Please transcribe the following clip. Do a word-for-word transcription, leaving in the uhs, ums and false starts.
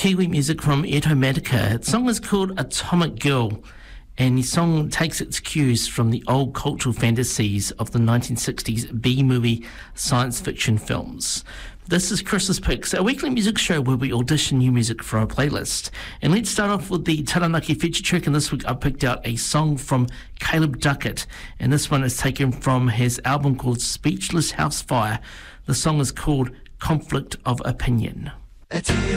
Kiwi music from Etomatica. The song is called Atomic Girl, and the song takes its cues from the old cultural fantasies of the nineteen sixties B-movie science fiction films. This is Chris's Picks, a weekly music show where we audition new music for our playlist. And let's start off with the Taranaki feature track, and this week I picked out a song from Caleb Duckett, and this one is taken from his album called Speechless House Fire. The song is called Conflict of Opinion.